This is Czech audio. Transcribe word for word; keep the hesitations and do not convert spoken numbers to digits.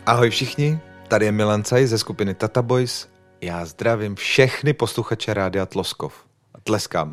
Ahoj všichni, tady je Milan Caj ze skupiny Tata Boys. Já zdravím všechny posluchače Rádia Tloskov. A tleskám.